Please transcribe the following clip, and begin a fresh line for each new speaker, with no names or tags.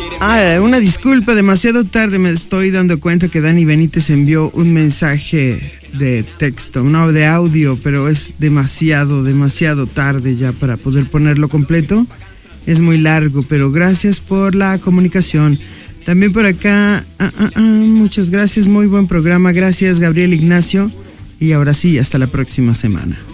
Una disculpa, demasiado tarde me estoy dando cuenta que Dani Benítez envió un mensaje de texto, no de audio, pero es demasiado tarde ya para poder ponerlo completo. Es muy largo, pero gracias por la comunicación. También por acá, muchas gracias, muy buen programa, gracias Gabriel Ignacio. Y ahora sí, hasta la próxima semana.